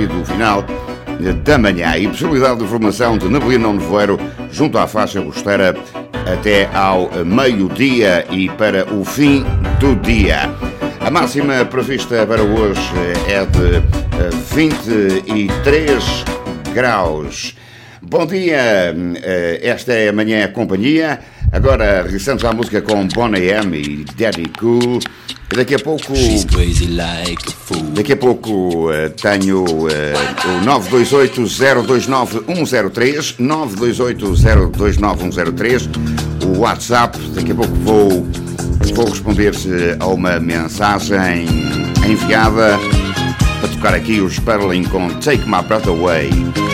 partir do final da manhã. E possibilidade de formação de neblina ou nevoeiro junto à faixa costeira até ao meio-dia e para o fim do dia. A máxima prevista para hoje é de 23 graus. Bom dia, esta é a Manhã Companhia. Agora regressamos à música com Bonnie M e Daddy Cool. Daqui a pouco tenho o 928-029-103, 928-029-103, o WhatsApp. Daqui a pouco vou responder-se a uma mensagem enviada para tocar aqui o Sperling com Take My Breath Away.